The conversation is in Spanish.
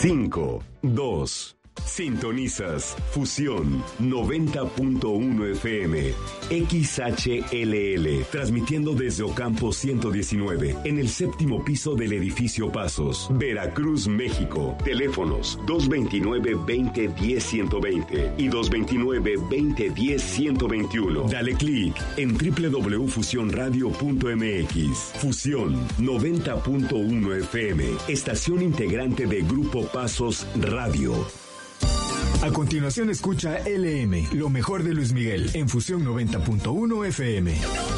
5, 2. Sintonizas Fusión 90.1 FM XHLL, transmitiendo desde Ocampo 119, en el séptimo piso del edificio Pasos, Veracruz, México. Teléfonos 229-2010-120 y 229-2010-121. Dale clic en www.fusionradio.mx. Fusión 90.1 FM, estación integrante de Grupo Pasos Radio. A continuación escucha LM, lo mejor de Luis Miguel, en Fusión 90.1 FM.